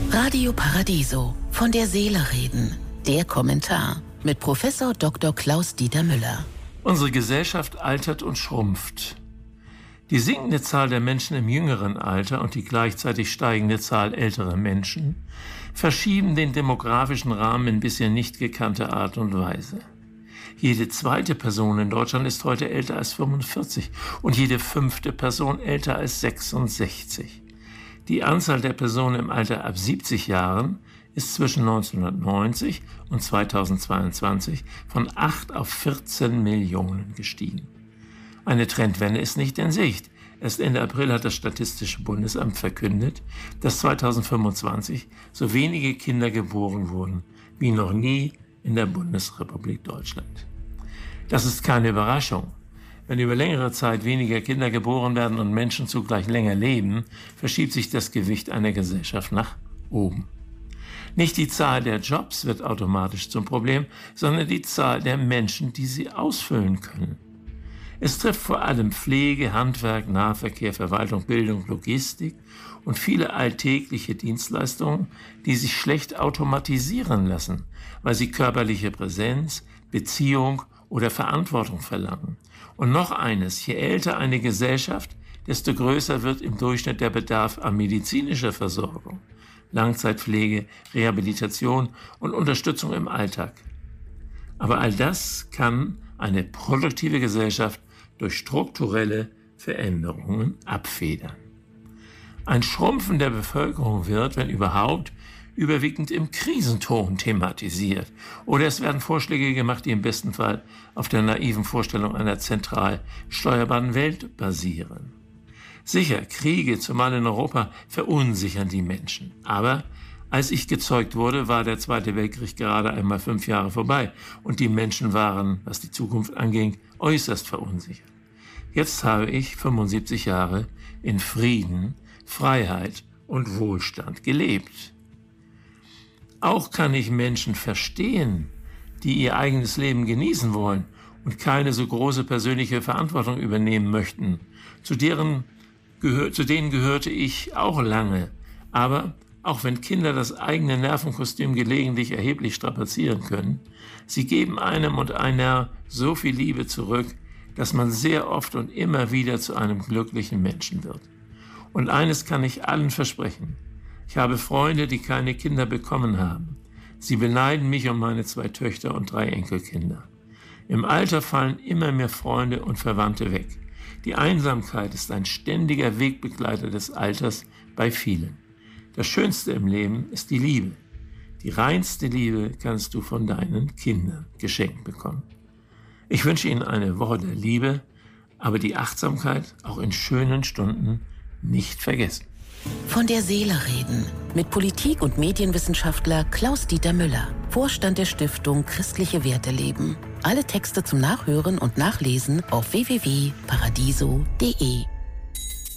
Radio Paradiso, von der Seele reden. Der Kommentar mit Professor Dr. Klaus-Dieter Müller. Unsere Gesellschaft altert und schrumpft. Die sinkende Zahl der Menschen im jüngeren Alter und die gleichzeitig steigende Zahl älterer Menschen verschieben den demografischen Rahmen in bisher nicht gekannter Art und Weise. Jede zweite Person in Deutschland ist heute älter als 45 und jede fünfte Person älter als 66. Die Anzahl der Personen im Alter ab 70 Jahren ist zwischen 1990 und 2022 von 8 auf 14 Millionen gestiegen. Eine Trendwende ist nicht in Sicht. Erst Ende April hat das Statistische Bundesamt verkündet, dass 2025 so wenige Kinder geboren wurden wie noch nie in der Bundesrepublik Deutschland. Das ist keine Überraschung. Wenn über längere Zeit weniger Kinder geboren werden und Menschen zugleich länger leben, verschiebt sich das Gewicht einer Gesellschaft nach oben. Nicht die Zahl der Jobs wird automatisch zum Problem, sondern die Zahl der Menschen, die sie ausfüllen können. Es trifft vor allem Pflege, Handwerk, Nahverkehr, Verwaltung, Bildung, Logistik und viele alltägliche Dienstleistungen, die sich schlecht automatisieren lassen, weil sie körperliche Präsenz, Beziehung oder Verantwortung verlangen. Und noch eines, je älter eine Gesellschaft, desto größer wird im Durchschnitt der Bedarf an medizinischer Versorgung, Langzeitpflege, Rehabilitation und Unterstützung im Alltag. Aber all das kann eine produktive Gesellschaft durch strukturelle Veränderungen abfedern. Ein Schrumpfen der Bevölkerung wird, wenn überhaupt, überwiegend im Krisenton thematisiert. Oder es werden Vorschläge gemacht, die im besten Fall auf der naiven Vorstellung einer zentral steuerbaren Welt basieren. Sicher, Kriege, zumal in Europa, verunsichern die Menschen. Aber als ich gezeugt wurde, war der Zweite Weltkrieg gerade einmal 5 Jahre vorbei und die Menschen waren, was die Zukunft anging, äußerst verunsichert. Jetzt habe ich 75 Jahre in Frieden, Freiheit und Wohlstand gelebt. Auch kann ich Menschen verstehen, die ihr eigenes Leben genießen wollen und keine so große persönliche Verantwortung übernehmen möchten. Zu denen gehörte ich auch lange. Aber auch wenn Kinder das eigene Nervenkostüm gelegentlich erheblich strapazieren können, sie geben einem und einer so viel Liebe zurück, dass man sehr oft und immer wieder zu einem glücklichen Menschen wird. Und eines kann ich allen versprechen. Ich habe Freunde, die keine Kinder bekommen haben. Sie beneiden mich um meine 2 Töchter und 3 Enkelkinder. Im Alter fallen immer mehr Freunde und Verwandte weg. Die Einsamkeit ist ein ständiger Wegbegleiter des Alters bei vielen. Das Schönste im Leben ist die Liebe. Die reinste Liebe kannst du von deinen Kindern geschenkt bekommen. Ich wünsche Ihnen eine Woche der Liebe, aber die Achtsamkeit auch in schönen Stunden nicht vergessen. Von der Seele reden mit Politik- und Medienwissenschaftler Klaus-Dieter Müller, Vorstand der Stiftung Christliche Werte leben. Alle Texte zum Nachhören und Nachlesen auf www.paradiso.de.